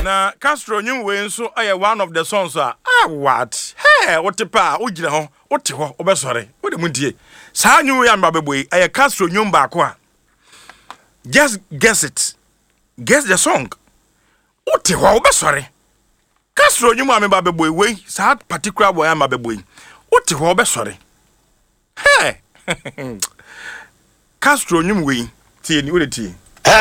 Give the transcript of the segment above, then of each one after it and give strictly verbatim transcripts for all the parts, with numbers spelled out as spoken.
Na Castro nyum we nso aye one of the songs ah what hey what pa o gina ho o te ho obesore o de muntie saa nyum ya mba beboy aye Castro nyum ba ko a just guess it guess the song o te ho obesore Castro nyum am ba beboy we saa particular boy am ba beboy o te ho obesore hey Castro nyum we tie ni o de tie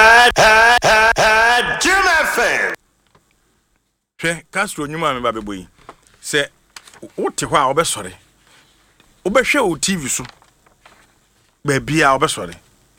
Jim F M. Hwe Castro nyuma me ba beboyi se wote ho a obesore obehwe o T V so ba bia obesore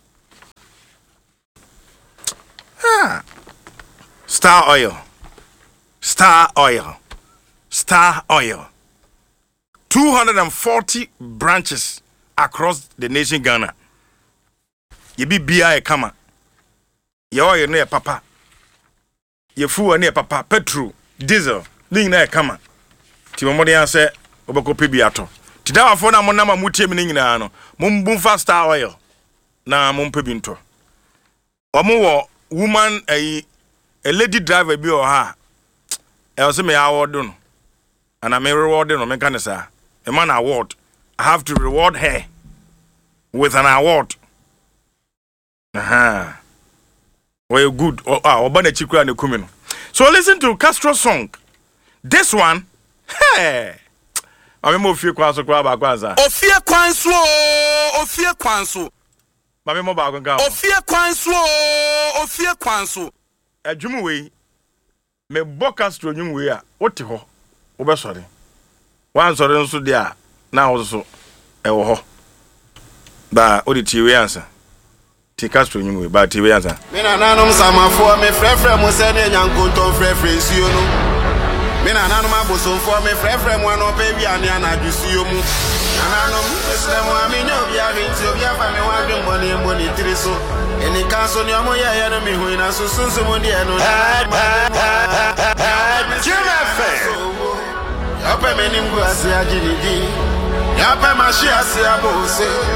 ah Star Oil Star Oil Star Oil two hundred forty branches across the nation Ghana ye bi bia e kama ye oil no e papa ye fuel no e papa petrol diesel ning na e kama ti mo de anse obeko pe biato ti da wafo na mo na ma mutie mi nyina no mo mbum fa Star Oil na mo mpe bi nto omo wo woman a, a lady driver bi o ha e o se me award no and I may reward no me kan say a man award I have to reward her with an award aha well good ah obana chikura ne kumi no. So listen to Castro's song. This one, hey, I'm more fear kwanso kwa ba kwanza. Ofie kwanso, ofie kwanso. Mame mo ba kwanka. Ofie kwanso, ofie kwanso. Adwumu we me bo Castro nwum we a wote ho wo be sore. Wan sore nso de a na wo so e wo ho. Ba odi ti we ansa. Ti Castro nwum we ba ti we ansa. Me na nanom samafo me frefre mo se ne nyankonton frefre nsuo no. Me na nanom abosomfo me frefre mo no pe wi ane anadwusuo mu. Na nanom mesle mo aminyo bi ahwenti obi afa me wa dwembo ne mbo ne tiri so. Eni kanso ne omo ye ye no me hu na so sunsu mo de no. Jim F M. Ya pe me nimgu ase agilidi. Ya pe ma shi ase abose.